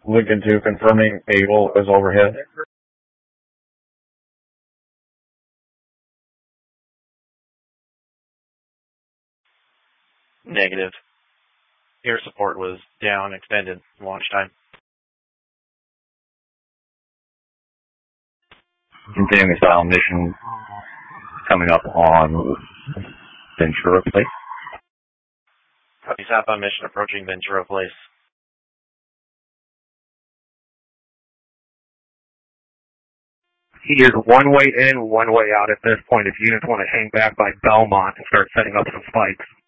Lincoln 2 confirming Able is overhead. Negative. Air support was down, extended launch time. Continuing style mission coming up on Ventura Place. Copy southbound mission approaching Ventura Place. He is one way in, one way out at this point. If units want to hang back by Belmont and start setting up some spikes.